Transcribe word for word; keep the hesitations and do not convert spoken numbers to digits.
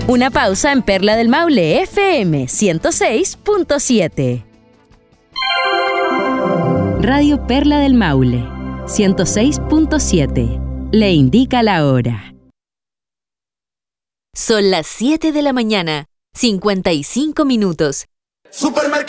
Una pausa en Perla del Maule F M ciento seis punto siete. Radio Perla del Maule ciento seis punto siete. Le indica la hora. Son las siete de la mañana, cincuenta y cinco minutos. Supermercado